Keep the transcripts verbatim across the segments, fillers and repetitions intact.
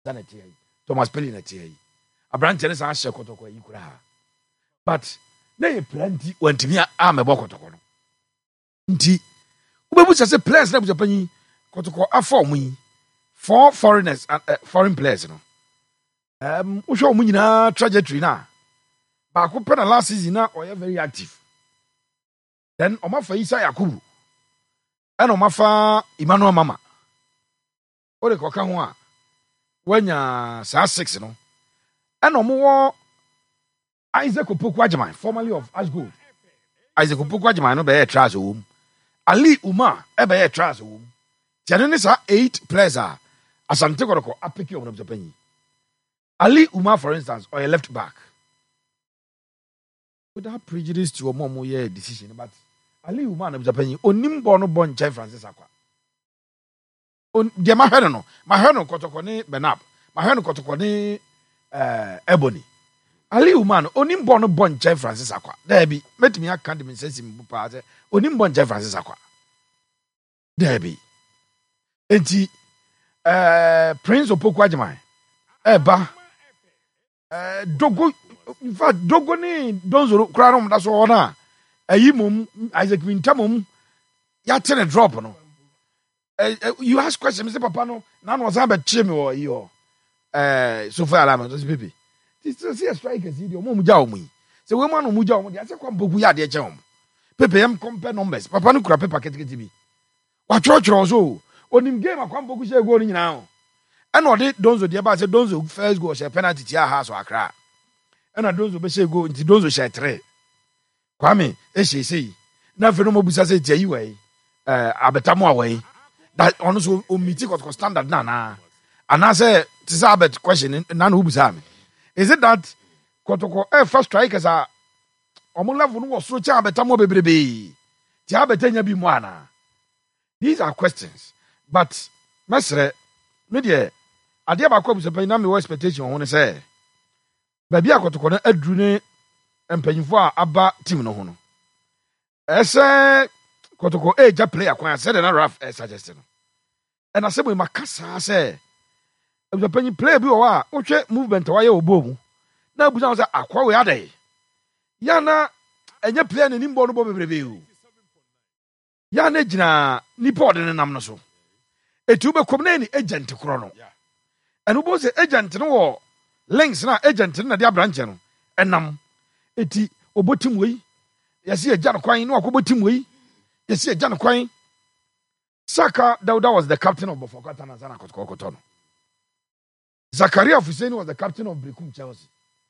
na tie Thomas Pelly na tie abranche ne san hye kotoko yi kura ha but na ye plenty wantimi a mebo kotoko no nti ubebu se players na bujapanyi kotoko afọ mu yi four foreigners uh, uh, foreign players no um uhwe omu nyina trajectory na ba ko pena last season na oye very active then omafa Isa Yakubu and omafa Emmanuel Mama o de koka ho a wanya sa six no and omo Isaac Opoku Agyemang formerly of Ashgold Isaac Opoku Agyemang no be try so wom Ali Uma e be try so wom tiane ne sa eight players a Asante Kotoko apiki omo Japan Ali Uma for instance or a left back without prejudice to omo mo ye decision but Ali Uma na Japan onimbo no bon Chai Francis Akwa on de ma hwe no ma hwe no Kotoko ne Benab ma hwe no Kotoko ne eh Ebony Ali Uma no onimbo no bon Chai Francis Akwa there be metimi aka de mensensi mbupa se onimbo Chai Francis Akwa there be enti eh Prince Opoku Agyemang eba eh dogo in fact dogo ni donzoro kura no mda so na ayi mum Isaac Winter mum ya tene drop no eh, you ask question me say papa no na no say be che me o yi o eh so far alarm so baby this is a striker see the mum ja omu say we man omu ja omu dey say kwa mbogu ya dey che omu pepe em compare numbers papa no kura paper ketekete bi wa choro so onim game akwa mbogu she go ni nyina o and odi donzo dey ba say donzo first goal she penalty tia ha so akra and donzo be she go nti donzo she three kwame e she say na fe no mobusa say tia yi we eh abetamu awai that ono so omiti ko standard na na ana say tisa abet question na na obusa me is it that Kotoko eh first strikers are omo level no wo so cha abetamu bebrebe tia abetanya bi mu ana these are questions but mesre me de ade ba kwa busa pan na me expectation ho ne say ba bia Kotoko na aduru ne empanyifo a aba team no ho no ese Kotoko eja player kwan say na Raf eh, suggest no and I say we makasa say busa pan player bi o wa wohwe movement wa ye obo mu na busa say akwa we adai ya na enye player ne nimbo no bo bebrebe o ya na gina nipa ode ne nam no so etu be kom na ni agent kro no enu bo se agent no wo links na agent na dia branch no enam eti obotim wei yesi agya no kwan no akobotim wei yesi agya no kwan Saka Dauda was the captain of Bofokata na Zana Kotoko no Zakaria Fuseni was the captain of Brekum Chelsea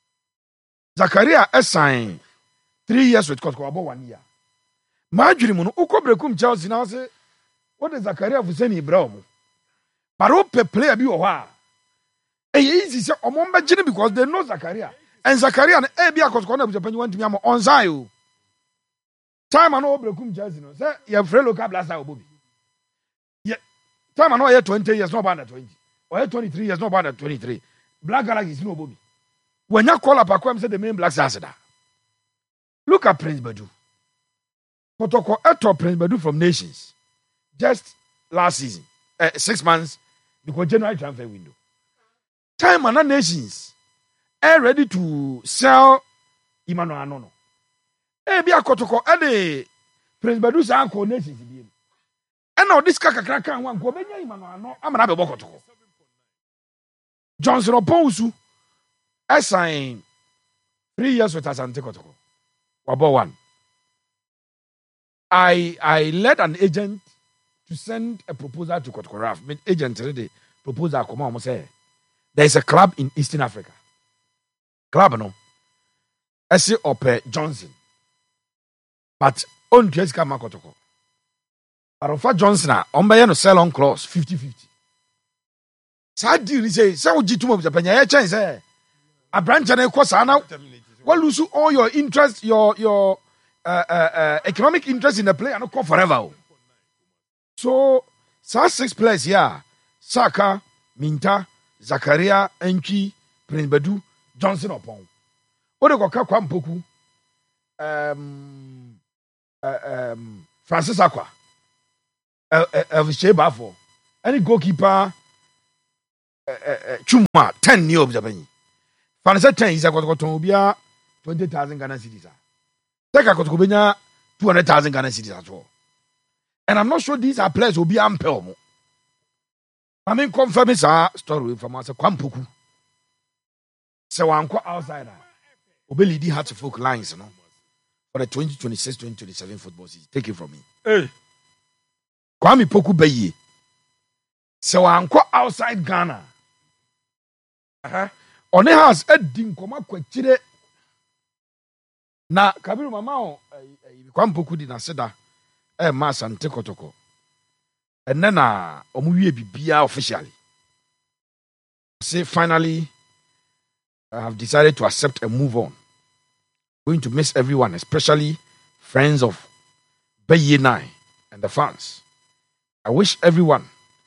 Zakaria assign three years with Kotoko about one year Marjorie mu no uko Brekum Chelsea na say what is Zakaria Fuseni Ibrahim but o pe player bi wo ha e easy say omo mba gine because they know Zakaria and Zakaria na e bi Kotoko na Japan want me am on side o time na o Brekum Chelsea no say your friend local blaster obobi yeah time na o ye twenty years no about twenty or twenty-three years no about twenty-three Black Galaxy is no obobi when you call up akwam say the main Black Stars da look at Prince Badu Kotoko eto Prince Badu from Nations just last season uh, six months because January transfer window time and Nations are ready to sell Emmanuel Anono e bia Kotoko e de Prince Badu sa anko Nations bi e na this kaka kraka wan ko benya Emmanuel Anono amana be Kotoko Johnson Oponsu assign three years with Asante Kotoko wabo one I I led an agent to send a proposal to Kotoko Raf. My agent ready proposal come on say there is a club in Eastern Africa. Club no. I say Ope Johnson. But on just come Kotoko. Arofa Johnson on by no sell on clause fifty-fifty. Sad deal say say o jitu mo Japan ya chance say a branch na ko sa na what lose all your interest your your uh, uh, uh, economic interest in the play and not forever. So, so six players here: Saka, Minta, Zakaria, Enchi, Prince Badu, Johnson Opon. What do you call Kwampoku? Um, uh, um, Francis Akwa, uh, uh, uh, Shea Bafo, any goalkeeper, chuma ten ni obi Japan. Fanasa ten is a kotokoton obia twenty thousand Ghana cedis. Take a kotokobenya two hundred thousand Ghana cedis at all. And I'm not sure these are players who be ampel. I mean, confirm this story from us. Kwampuku. So I'm quite outsider. Obelidi had to folk lines, you know, for the twenty twenty-six twenty twenty-seven football season. Take it from me. Hey. Kwame Poku Beye. So I'm quite outside Ghana. Uh-huh. On the house, Ed Dinkoma Kwechire. Na Kabiru Mama, Kwame Poku did not say that. Eh, Mass and Tekotoko. And then, uh, Omuye Bibia officially. Say, finally, I have decided to accept and move on. Going to miss everyone, especially friends of Beye Nine and the fans. I wish everyone,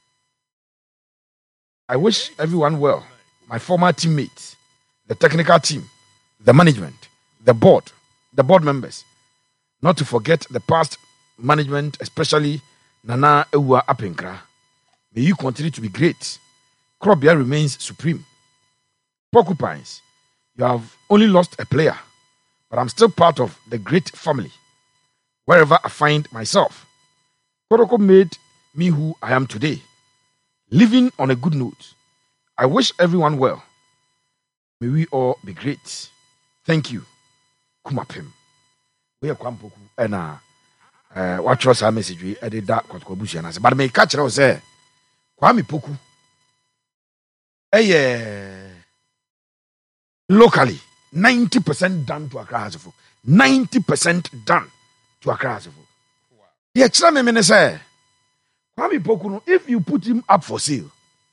I wish everyone well. My former teammates, the technical team, the management, the board, the board members. Not to forget the past management, especially Nana Ewa Apenkra. May you continue to be great. Krobia remains supreme. Porcupines, you have only lost a player, but I'm still part of the great family. Wherever I find myself, Kotoko made me who I am today. Living on a good note. I wish everyone well. May we all be great. Thank you. Kumapim. We are Kwampuku and uh Uh, what was our message? We did that. But may catch us there. Kwame Poku. Eh, locally, ninety percent done to Accra Hasefo. ninety percent done to Accra Hasefo. The extra me say, Kwame Poku, if you put him up for sale,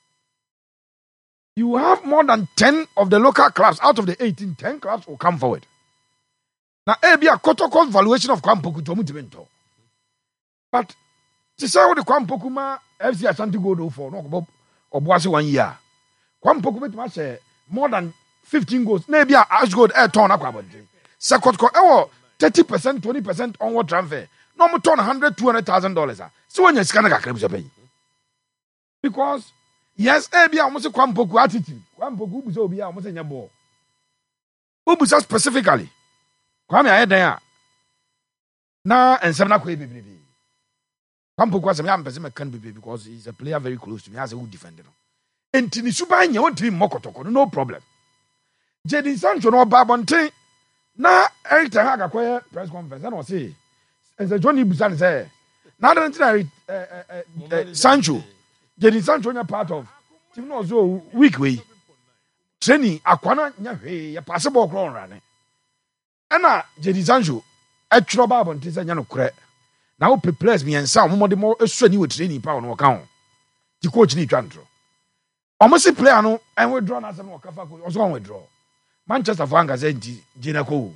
you have more than ten of the local clubs out of the eighteen, ten clubs will come forward. Now, eh, be a Kotoko valuation of Kwame Poku to Mutimento. But to say what the Kwampokuma F C Ashanti go for no or Boise one year. Kwampokuma must say more than fifteen goals. Maybe as good air turn up about it. Second co thirty percent, twenty percent onward transfer. No more turn hundred, two hundred thousand dollars. So when you scan a crabs pay. Because yes, eh be almost a Kwampoku attitude. Kwampoku so be almost in your ball. Who specifically? Kwame I there. Na and seven baby. Kwampoku was a young person can be because he's a player very close to me as a good defender. And Tini Subanya won't be Mokotoko, no problem. Jedi Sancho no Babonte. Na Eric Tahaga Quay press conference and was say, as a Johnny Busan say, now that Sancho, Jedi Sancho are part of Timozo week way. Training Aquana Yahe, a passable ground running. Anna Jedi Sancho, a trouble on Tisano Cre. Now prepares me and some more the more a new training power no account. The coach need to almost a player no and we draw as a more Kafaku also on withdraw. Manchester Fanga said Jinako.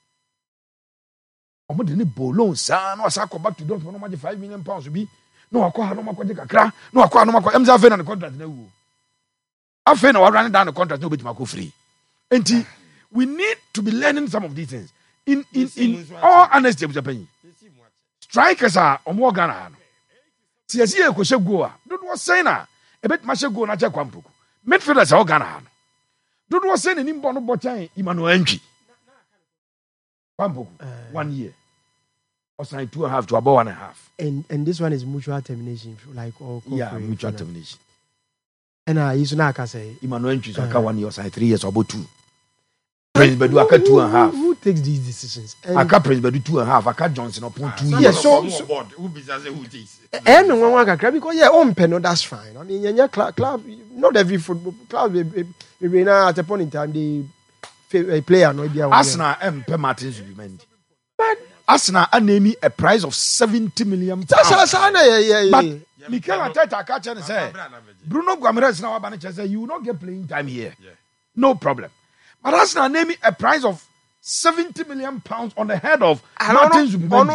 Omo de ni bolon sa no asa ko back to don't no much five million pounds to be no akwa no makwa de kakra no akwa no makwa emza fe na contract na wu. Afen na run down the contract no betima ko free. Enti we need to be learning some of these things in in in all honesty of Japan. Strikers are omo Ghana no. Si esi e ko she go a. Do no say na e bet ma she go na che Kwampoku. Midfielders are Ghana no. Do no say ni mbo no bo chan Emmanuel Antwi. Kwampoku one year. Or sign two and a half to about one and a half. And and this one is mutual termination like all yeah, mutual termination. And I used to say Emmanuel Antwi so uh, one year or sign three years or about two. President Bedu aka two and a half. Who takes these decisions? Aka President Bedu two and a half. Aka Johnson upon two years. Yeah, so, so who be say who takes? And one one because yeah, on pen that's fine. I mean, yeah, club, club, not every football club. We now at a point in time the player no idea. Arsenal M. P. Martins will be meant. But Arsenal are naming a price of seventy million pounds. That's yeah, yeah, yeah. But Mikel Arteta catch and say Bruno Guimaraes now manager say you will not get playing time here. Yeah. No problem. But Arsenal naming a price of seventy million pounds on the head of Martins will be meant.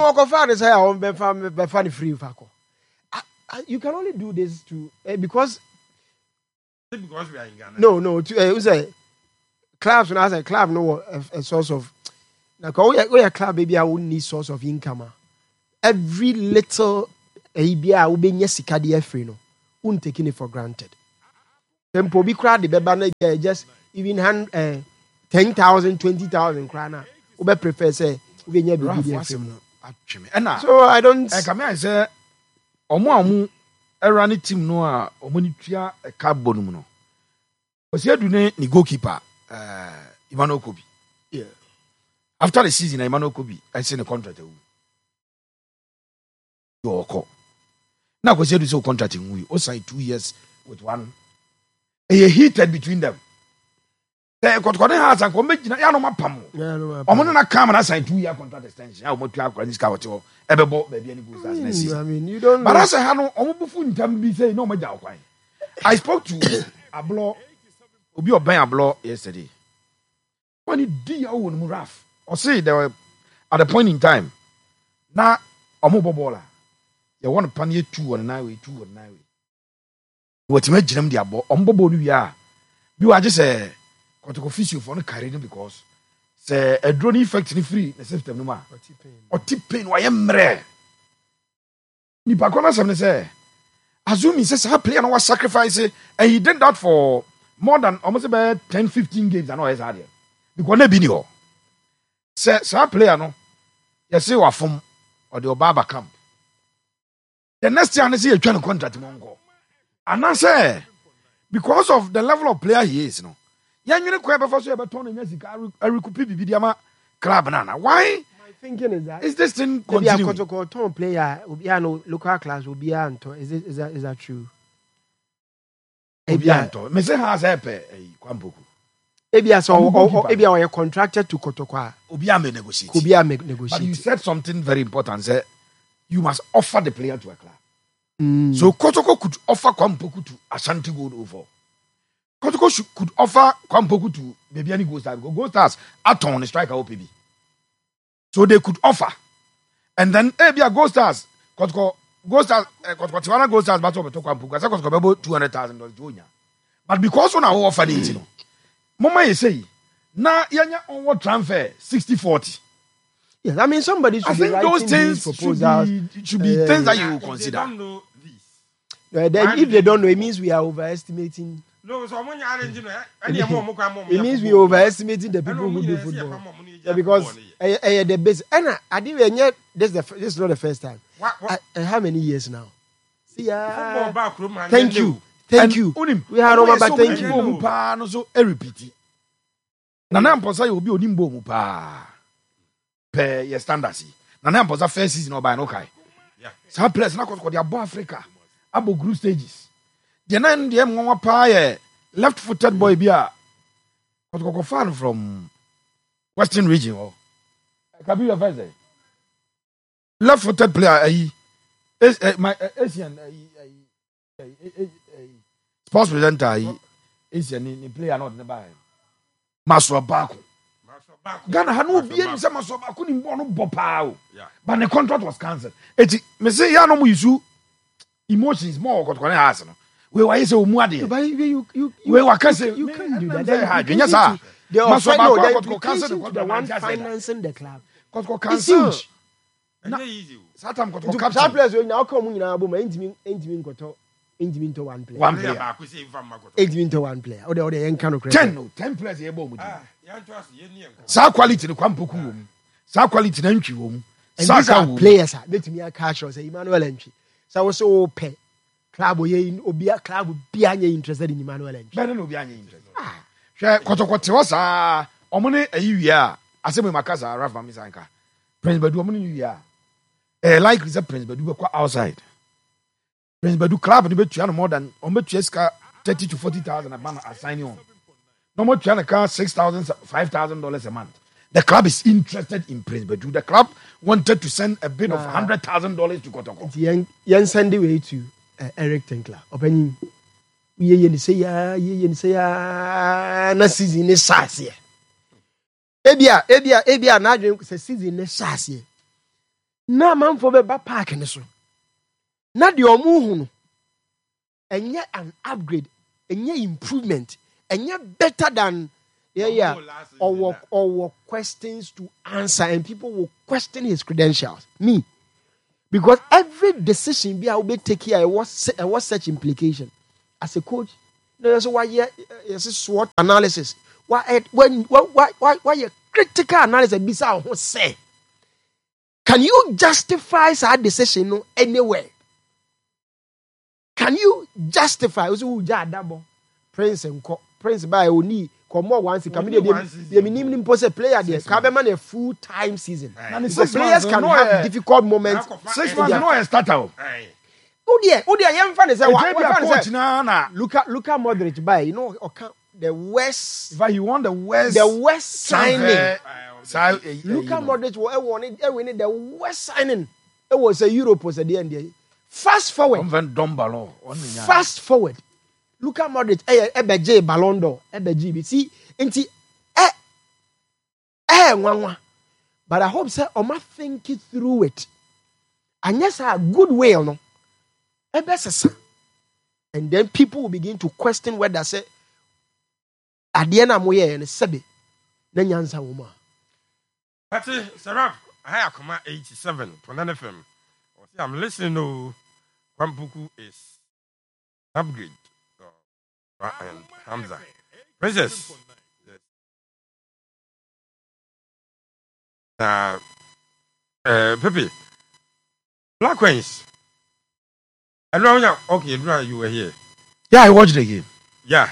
You can only do this to uh, because because we are in Ghana. No, no. To, uh, who's a clubs when I say club, no a, a source of. Like oh yeah, oh yeah, club baby, I wouldn't need source of income. Every little A B I will be yes, free no, won't taking it for granted. tempo bi crowd the beba na just even hand uh, ten thousand, twenty thousand krana. We prefer say we nya bi bi FM. So I don't I come here say omo amu era ne team no a omo ni tua e ka bonum no. Osiadu ne ni goalkeeper uh Emmanuel Kobi. Yeah. After the season Emmanuel Kobi I say the contract e wu. Yo ko. Na ko say do contract in wu. O sign two years with one. E heated between them. They got got has and come gina ya no mapam. Yeah, no mapam. Omo na come na sign two year contract extension. Ya omo tua kwa ni ska wote ebebo ba bia ni go stars na see. I mean, you don't But I say ha no omo bufu ntam bi say no maja okwan. I spoke to Ablo Obi Oban Ablo yesterday. When he did our own Raf, or say they were at a point in time. Now, a mobile baller. You want to pan two on nine way, two on nine way. What you imagine them the abo, on Bobo, we are. You are just a quite official for the carrying because say a drone effect in free the system no more. Or tip pain, why am rare. Nipakona something say. Assume he says, I play and was sacrifice, and he did that for more than almost about ten, fifteen games. I know his idea. Because ne bini ho. Say, say player no. You say wa from or the Obaba camp. The next year, I see a trying to contract mongo. And I say, because of the level of player he is, no. Yan you know before so about Tony Music, I recoup Bibiama club nana. Why? My thinking is that is this thing maybe a continuing? Kotoko Tom player will be no local class will be anto. Is it is that is that true? Ebianto. Me say has help eh Kwampoku. Ebia so or ebia we contracted to Kotoko. Obi am negotiate. Obi am negotiate. But you said something very important. Say you must offer the player to a club. Mm. So Kotoko could offer Kwampoku to Ashanti Gold over. Kotoko should, could offer Kwampoku to Bebiani Gold Stars because Gold Stars are on the striker O P B. So they could offer. And then Ebia Gold Stars, Kotoko Gold Stars, Kotoko Tiwana Gold Stars battle to Kwampoku. I said Kotoko Bebo two hundred thousand dollars. But because on our offer it, you know, Mama you say, now yanya on what transfer sixty forty. Yes, I mean somebody should I be think writing those things these should proposals. be, should be uh, things that you will If consider. They don't know this. Uh, then if they don't know, it means we are overestimating. No, so when you arrange it, any more more more. It means we are overestimating the people who do football. Yeah, because uh, uh, the base. And I, I didn't yet. This is the this is not the first time. What, what? Uh, uh, how many years now? See, Football uh, back room, and thank then you, thank you. Unim, We had over, but so thank many you. people pa no so e repeat. Na na mposa you obi onimbo mu pa. Pe ye standards. Na na mposa first season oba no kai. Yeah. Some players na ko dey abo Africa. Abo group stages. The na ndie mwa pa ye left footed boy bi a ko fan from Western region oh. Kabi your first day. Left footed player ayi. Is my Asian ayi sports presenter ayi. Asian ni player not ne buy. Maso Baku. Ghana had no be any some Maso Baku ni mbo no bo pa o. But the contract was cancelled. Eti me say ya no mu issue emotions more ko ko ne has no. We were say omu ade. But you you you we were can say you can't do that. Then Then yes sir. They are Maso no, Baku they ko cancel the to the contract one and just say that. financing the club. Ko ko It's cancel. huge. It's easy. Satam ko ko Some captain. players will now come in and boom, intimi intimi koto intimi into one player. One Player player. back, we say Van Makoto. Intimi into one player. Or the other end kind of ten no ten players e bo mu. Ah, you trust you near. Sa quality no Kwampoku wo mu. Sa quality na ntwi wo mu. And Sa these ka are wo mu. players. Let me catch us. Emmanuel Entry. So we so pay. Club we obia club be anya interested in Emmanuel Entry. Bẹ́ẹ̀ ni obi anya interest. Hwẹ́ kọ̀tọ̀kọ̀tẹ̀ wọ́n sáá ọmọ ní ẹ̀yí wíyá asẹ́mu ìmàkásá Rafa Misanka Prince Badu ọmọ ní wíyá ẹ̀ likely sẹ́ Prince Badu bẹ́ kọ́ outside Prince Badu club ni bẹ́ tuya no more than ọmọ bẹ́ tuya sika thirty to forty thousand a month assigning on na ọmọ tuya no ká six thousand five thousand dollars a month. The club is interested in Prince Badu. The club wanted to send a bid of Nah. hundred thousand dollars to Kotoko. Yen yen send the way to uh, Eric Tenkler. Opening ye ye ni say ya ye ye ni say ya na season ni sase. Ebia ebia ebia na adwen say season ni sase. Na manfo be ba park ni so. Na de omu hu no. Enye an upgrade, enye improvement, enye better than yeah yeah or or questions to answer and people will question his credentials. Me. Because every decision be I will be take here, I was I was such implication. As a coach, there's why yes SWOT analysis. Why when why why why critical analysis bisa ho say. Can you justify that decision no anywhere? Can you justify also uja adabo Prince nko Prince by oni komo once come dey dey minimum pose player there ka be man a full time season. And So players can have difficult moments. Six months no a starter. Who there? Who there? Yem fan say what? What coach na na. Luka Luka Modric by you know okay, the West But he won the West. the West signing. Transfer. Luka Modric was won it winning the West signing. It was a Europe was at the end there. Fast forward. Convent Dom Ballon. Fast forward. Luka Modric eh ebeje Ballon d'Or ebeje bi see nti eh eh nwanwa. But I hope say Oma think it through it. And yes, a good way no. Ebesesa. And then people will begin to question whether say at the end of moye and sebe na nyansa wo ma. But Serap, I have come eighty-seven from N F M. I'm listening to Kwampuku is upgrade. Uh, and Hamza. Princess. Yes. Uh, uh, Pepe. Black Queens. I don't know. Okay, you were here. Yeah, I watched the game. Yeah.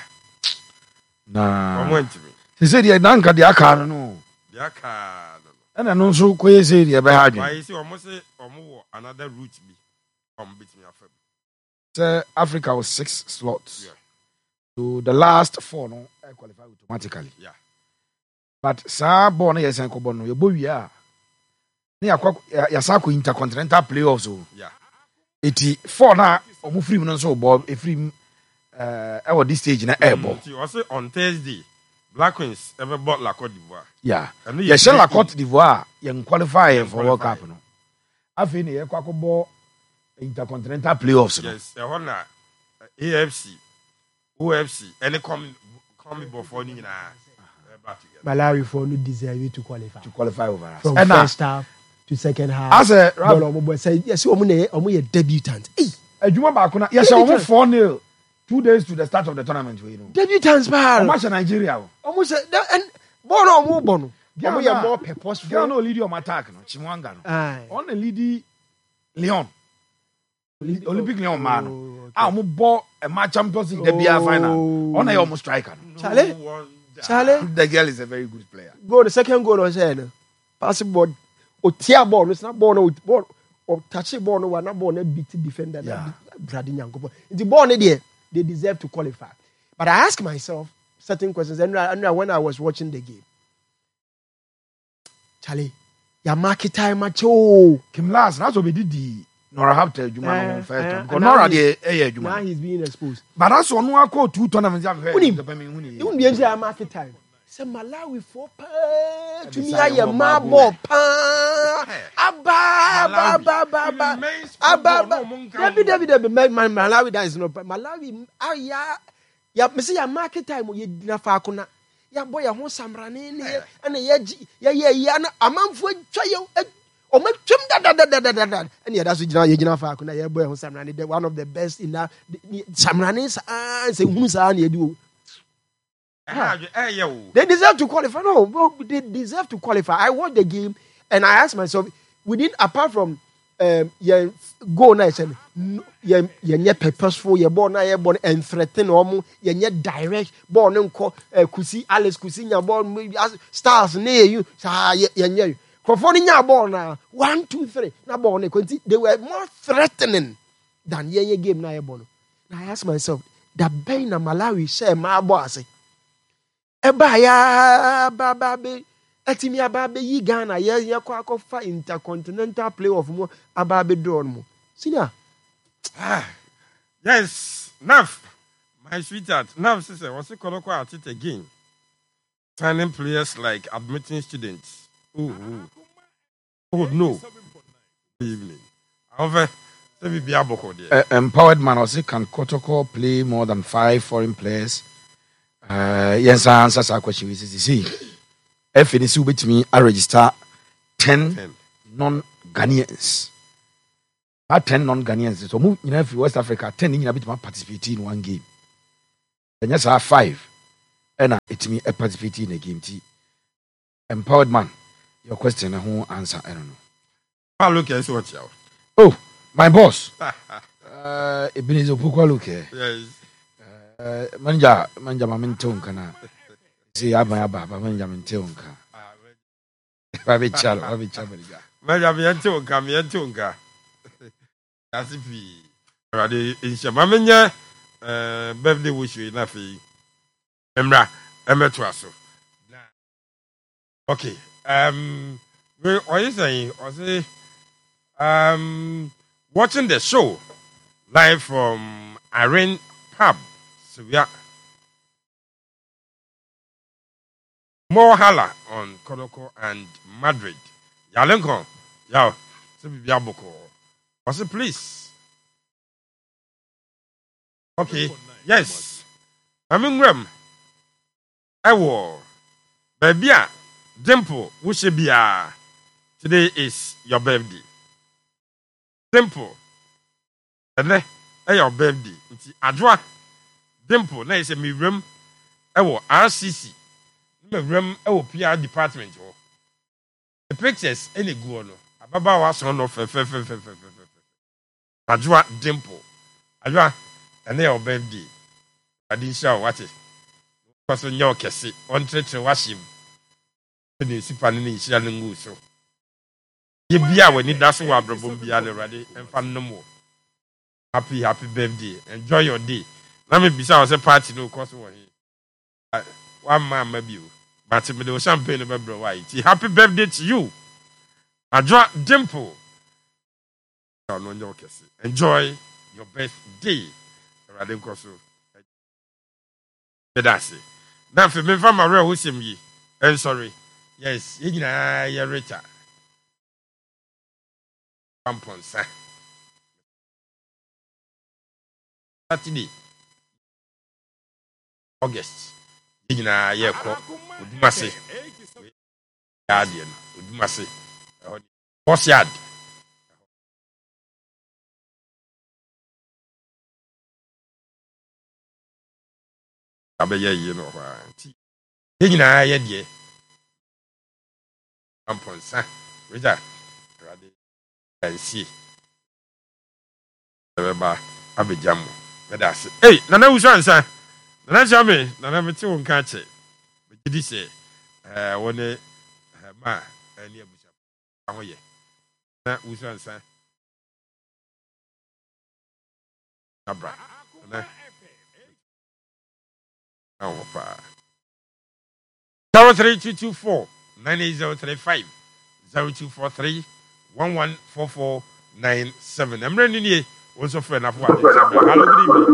Nah. I went to me. He said, "Yeah, nanka the aka no." The aka. And I know so koye say the be hard. Why you see almost say almost another route be. Um, beat me after. So Africa was six slots. Yeah. So the last four no I qualify automatically. Yeah. But sa born yes and kobo no yebo wi a. Na yakwa yasako intercontinental playoffs o. Yeah. eighty-four na omo free no so ball e free uh I was this stage na airborne. Also on Thursday, Black Queens ever bought La Côte d'Ivoire. Yeah. And Yeah, shall La Côte d'Ivoire yen qualify Yen for World qualify. Cup no. Afi ne ye kwa ko ball intercontinental playoffs no. Yes, a one A F C, O F C, and they come come before you na back together. Malawi for no deserve to qualify. To qualify over us. From And first half to second half. as a Ball omo boy say yes omo na omo ye debutant. Eh, adwuma ba ko na yes omo four nil two days to the start of the tournament we know. debutants ba. Match Nigeria o. Omo say and ball no omo bo no. Ghana- Omo ye more purposeful. Ghana no lead on attack no. Chimwanga no. Aye. On the lead Lyon. Olympic Lyon man. Oh, okay. Ah, omo ball a match Champions League the B R final. On a almost striker. no. Charlie? No wonder. Charlie, The girl is a very good player. go the second goal was saying pass ball o tia ball no na ball no ball o touch ball no wa na ball na beat defender na Yeah. brady nyankopo. The ball no there they deserve to qualify. But I ask myself certain questions and I- and when I was watching the game. Charlie, ya market time match oh. Kim last na so be did the Nora Hapter adwuma Eh, no first eh, time. Because and now Nora he- dey eh Now adwuma. he's being exposed. But that's one who call two tournaments have heard. Unim. The Pemi Huni. You won't be able to market time. Say Malawi for pa to me decide I what ma Mabo- ball pa aba aba Malawi. aba aba aba Remains aba football, aba. no monka Debi mo. debi debi Ma- Ma- Malawi that is no Malawi ah ya ya me say ya market time ye dina fa akona ya boy ya ho samrane ne ye na ye gi- ye ye ya na amanfo twa ye o ma twem da da da da da da da and ya da so gina ye gina fa akona ye boy ho samrane the one of the best in that samrane sa say hunu sa na ye di o. Eh, eh, yeah, oh. They deserve to qualify. No, bro, they deserve to qualify. I watched the game and I asked myself, we didn't, apart from um, yeah, go now, said, yeah, yeah, purposeful, yeah, born now, yeah, born and threaten or yeah, yeah, direct, born and call, uh, Kusi, Alice Kusi, yeah, born, stars near you, ah, yeah, yeah, yeah. For following your born now, one, two, three, now born, they were more threatening than yeah, yeah, game now, yeah, born. I asked myself, that Bain and Malawi share my boss. Eba ya ba ba be atimi aba be yi Ghana ye ye kwa akɔfa intercontinental playoff mo aba be draw mo senior Ah, yes, Naf, my sweetheart. Naf says, what's it called at it again? Signing players like admitting students. Oh, oh, oh no. Good evening. However, let me be able to Uh, empowered man also can Kotoko play more than five foreign players. Uh, yes, I answer that question. We see, if it is with me, I register ten ten. non-Ghanaians. That ten non-Ghanaians. So, move, you know, if West Africa, ten in a bit participate in one game. ɛnyɛ saa five ɛna ɛtumi participate in a game ti empowered man your question na ho answer ɛno no Paulo can see what you oh my boss uh Ebenezer Opokwa look eh yes uh manja manja mamente onka na say aba aba aba manja mmente onka ba be chalo ba be chalo manja mmente onka mmente onka asipi rade insha mamenya eh birthday wish you na fi emra emeto aso okay um we are you saying or say um watching the show live from Irene Pub Sevilla. More Hala on Kodoko and Madrid. Yalenko, yao, Sebiaboko. Also, please. Okay, yes. I'm in Rem. I will. Baby, Dimple, Wushibia. Today is your birthday. Dimple. And then, your birthday. Adwa. Dimple, na is a me room. I will R C C. Me room, I will P R department. The pictures, any go no. Ababa was son of a fe fe fe fe fe. Adwa Dimple. Adwa, and then your birthday. I didn't show what it. Because when you're kissing, on treat to wash him. The Sipanini Shalangu so. Ye be when it doesn't want to be already and find no more. Happy, happy birthday. Enjoy your day. Let me be a party no cost one. One man maybe you. But me do champagne about bro white. Happy birthday to you. I draw Dimple. Enjoy your birthday. Radin Koso. That's it. Now for me from my real wisdom ye. I'm sorry. Yes, you know you're richer. Campon, sir. Saturday. August. You know you're called. Udumase. Guardian. Udumase. Boss yard. Abeye, you know, you know, yeah, dear. Campon, sir. Richard. And see. Remember, Abijamu. That's it. Hey, Nana was answer. Nana Jame, Nana Meti won't catch it. But you did say, uh, one day, ma, and near Bishop. Oh, yeah. That was answer. Abra. Oh, pa. Zero three two two four nine eight zero three five zero two four three one one four four nine seven. I'm running here. Also, friend of what? Hello, good evening.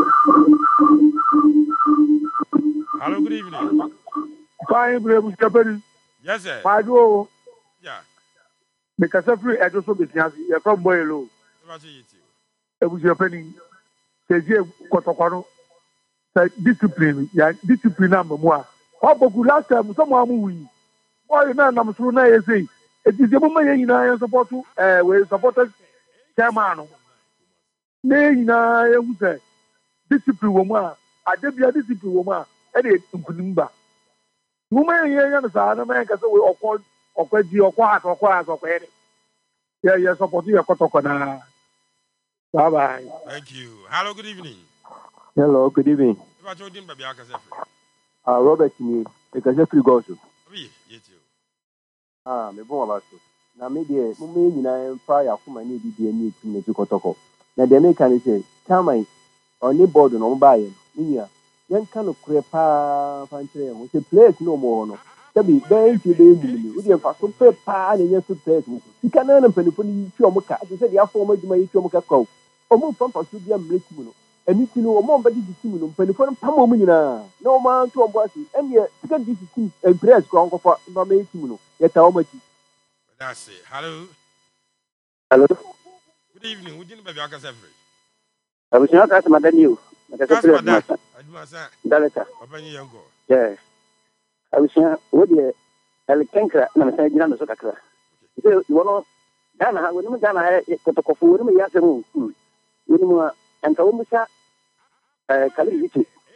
Hello, good evening. Fine, brother. Yes, sir. I do. Yeah. Because every address of business, you're from Boylo. What are you? It was your penny. Says you, Kotokano. Discipline, yeah, discipline number one. How about last time someone moving? Why not? I'm through now. Say it is the moment you know support to uh we supported chairman. Nay, na you say discipline woman. I did be a discipline woman. And it Kunimba. Woman, you understand? America so we of course of course you or or class of any. Yeah, yeah, support you. Kotokana. Bye bye. Thank you. Hello, good evening. Hello, good evening. What you doing, baby? I can say. Uh, Robert, me, because if you go to. Oui, you too. Ah, me bon about you. Now, maybe, maybe you know, prior to my need to be a need to make you kotoko. Now, the American say, come on, on the board and on buy it. Yeah, young kind of crepa, fancy, with a place no more. No, to be very few days. We have a super pan and yes, to place. You can earn a penny for the Chomoka. I said, you have formed my Chomoka call. Or more from for Sudia Blake. And you know, more body to see me, telephone, Pamomina, no man to a bossy, and yet, because this is a press ground for Mamma, yet how much. That's it. Hello. Hello. Good evening. We didn't baby. I can say. I was not asking Madame you. That's what that. I do my son. Director. Open your young girl. Yes. I was here with the Elkanka, and I'm saying, you know, the Sokaka. You know, Dana, when you done, I got a coffee with me yesterday. You know, and so Musa. Kali Vicky,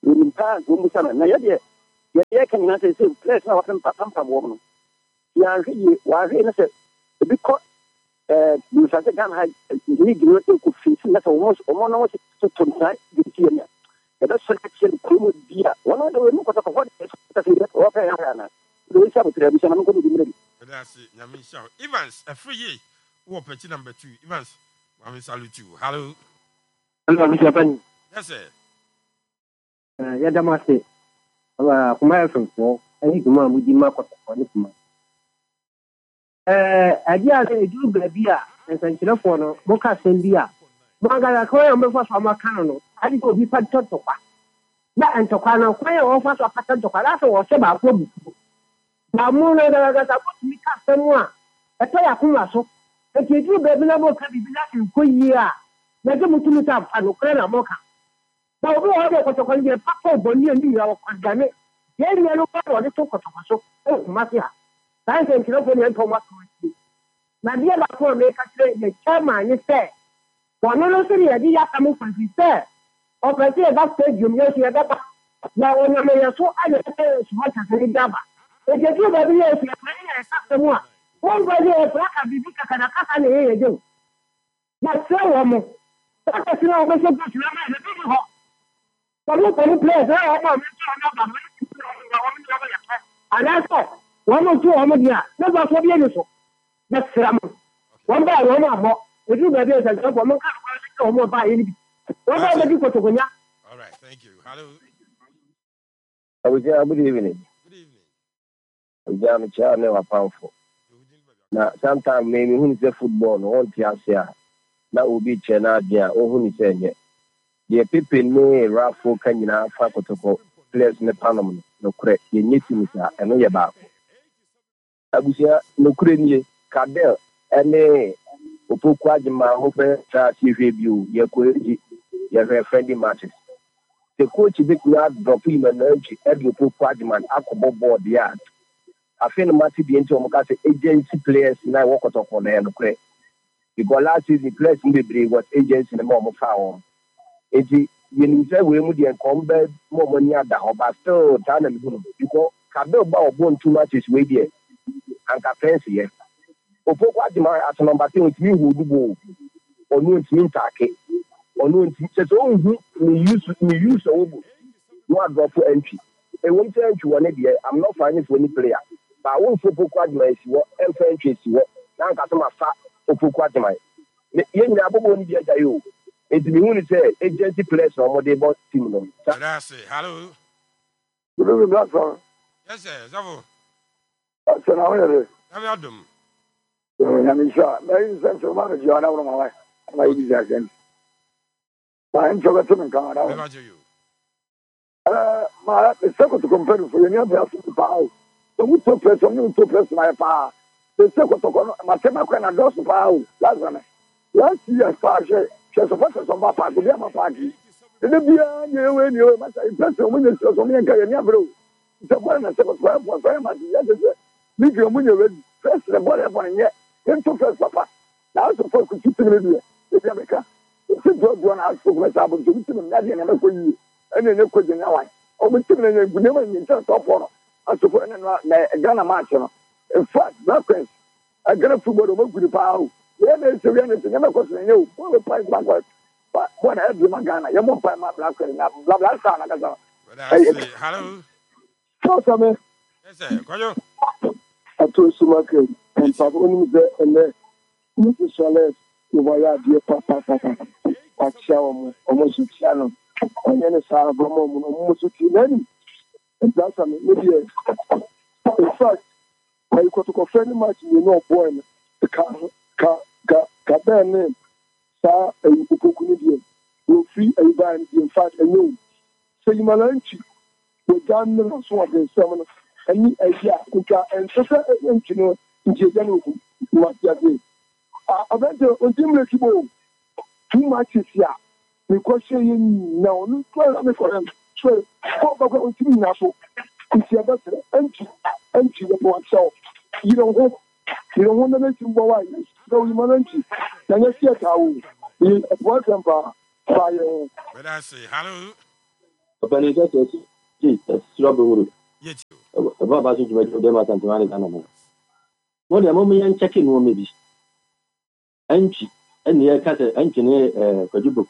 in past, when we summer. Now, yeah, yeah, can you say, place now, I'm from woman. Yeah, he was innocent. Because you said, I need to go fix that's almost almost to tonight. That's selection could be one of the look at what is the Louis Television. I'm going to be ready. That's it. Yamisha Evans, a free year. Who petty number two? Evans, I salute you. Hello. Hello, Mister Penny. Yes, sir. Yeah, Damasi. Uh, my friend, I need to man with the market for this man. Uh, I did do baby, and sent you for no Moka Sendia. Manga, I am before from a canon. I did go be part of that and Tokano, quite offers a pattern to Palazzo or Seba. Now, more than I got to meet someone. A player Kumaso. If you do baby, I will be laughing for year. Let them to meet up and Ukraine Moka. Now, we have a Kotokan, a Paco Bonnie and you are condemned. Then you know what it took Kotokaso. Oh, Matia. Thank you for the Thomas. Now, dear Lapo make the chairman is there. For no city, I did come from his there. Or I say that stadium, yes, you have that. Now, when I may so I don't say as much as any dabba. If you do the years, you're playing a customer. One by the black and the Vika can a cut and a year do. That's so almost. That's a slow way to go to the big hall. But look at the place, I am and that's all. One or two hundred years. Never for the innocent. That's Ram. One by one more. If you got this, and one more by any. One by the people to go. All right, thank you. Hello. I was there. Good evening. Good evening. We jam a chair never powerful. Now, sometimes maybe who is the football, no one Tiasia. That will be Chenadia or who is saying it. The people know Raffo can you now faculty players in the Panama. No correct. You need to and know about. I was here, no Korean, Cadell, and a Opoquajima, Hope, Trashy review, your quality, your friendly matches. The coach big not drop him and urge every Opoquajima, Alcohol board yard. I feel massive into Mokase agency players in I walk out of on the end of credit. Because last season, players in the break was agency in the moment foul. It's you say we would come back more money at the home, but still, Tana, because Cadell Bow won two matches with you. And fancy here. Opoquajima as a number two with me who do or no it's mean take or no it's just only me use me use over no drop for entry. A one entry one idea, I'm not finding for any player. But I won't for Opoquajima is what and French is what now customer fat Opoquajima. Yen Yabo India Jayo. It's me who say agency players or more they bought team. That's it. Hello. Good evening, Black sir. Yes, sir. Zavo. That's an hour. I'm Adam. I'm sure. Maybe some of you are not on my life. My exact. I'm sure that's in Canada. Never do you. Uh, my second to compare for you never have to power. So we took place on you to place my power. The second to my semi can address the power. Last one. Last year, Pasha, she's supposed to some party, be a party. The Libya, you when you must impress your ministers on me and carry never. It's a one and second for very much. Yes, leave your money ready. First, the body one yet. Into first, Papa. Now, supposed to keep the If America, it's a job one house for myself to be to me, and for you. And then you could know why. Oh, but you never in terms of honor. I suppose a Ghana match. In fact, that Prince, I got a football over the power. Yeah, there's a reality, never question you. What will fight backward? But what has the Magana? You won't find my black and blah blah blah. Hello. So, Sammy. Yes, sir. Call you. I told Sumaka and Papa and then Missus Chalet, you were dear Papa, Papa, Pacha, almost channel. And then a Sarah Bromo, almost to many. And that's a maybe. In fact, I got to confirm the match, you know, boy, the car, car, car, car, name, Sir, and Ukunidian, will free a band, in fact, a new. So you malanchi, the gun, and so on, the summoner. Any idea, and so, you know, in general, what you are doing. I bet the ultimate people too much is here. Because you now, look for them. So, what about you now? It's your better entry, entry of oneself. You don't want, you don't want to let him go away. So, you malanchi. Then you see how you welcome by. But I say, hello. Open it just see strawberry. Yet, About us to make them as antimonic animals. What the moment and checking one maybe. Anchi, and near Castle, engineer, uh, Kajubu.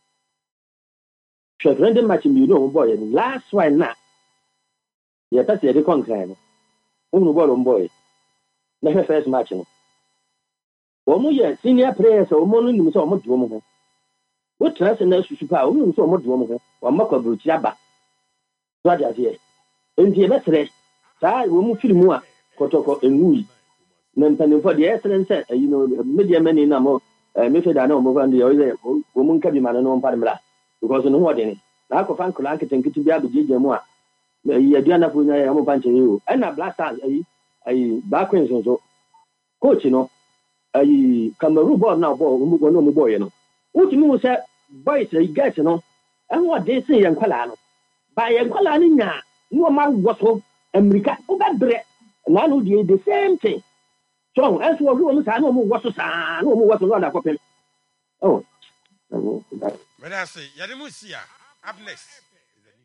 She random matching you know, boy, and last one now. Yeah, that's the conquer. Only one boy. Never first matching. One more year, senior players or morning, so much woman. What trust and nurse super, we so much woman, or mock of Jabba. Roger here. And the best I will move to more, Kotoko and Wui. Then for the excellence, you know, media men in Amo, Mister Dano, move on the other woman can be man on Parmla. Because no one in it. Now, Kofan Kolanka and Kitiabi Jijamua. Yadiana Puna, I'm a bunch of you. And a blast as a backwards and so. Coach, you know, a Cameroon boy now, boy, no boy, you know. What you say, boys, you guys, you know, and what they say, and Kalano. By a Kalania, no man was home, and we got over bread. And I know the same thing. So, as for rooms, I know what to say, no more what to run up. Oh, when I say Yadimusia, up next is a new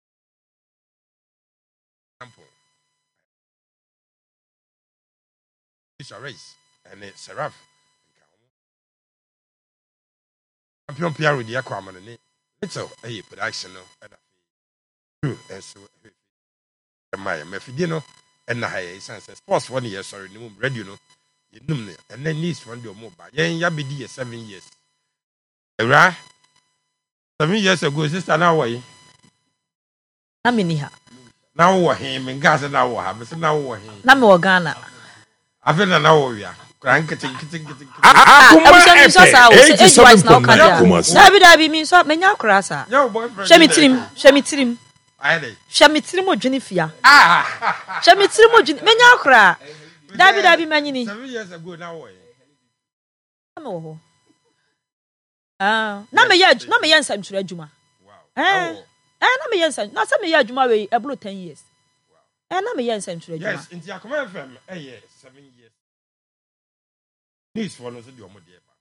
example. It's a race, and it's Seraph. Champion Pierre with the Aquaman and it. It's a production of and so my Mefidino and the high sense sports one year, sorry, no radio, no, you know, and then needs one your mobile. Yan Yabidi, seven years. Era seven years ago, sister now way. Naminiha. Now what him and Gaza now have us now what him. Namo Ghana. I've been an hour, yeah. Cranking, getting, getting. I'm so sorry. Age wise now, David, I mean, so many crassa. Your boyfriend. Shemitrim, Shemitrim. I did. Shemitrimo Junifia. Ah, Shemitrimo Jun, Menyakra. David, I be manini. Seven years ago now. No. Ah, Namayan, Namayan, Sam Juma. Wow. Eh, and Namayan, not some year Juma, a blue ten years. And Namayan, Sam Juma. Yes, in the Aquaman family, eh, seven years. This one was your model.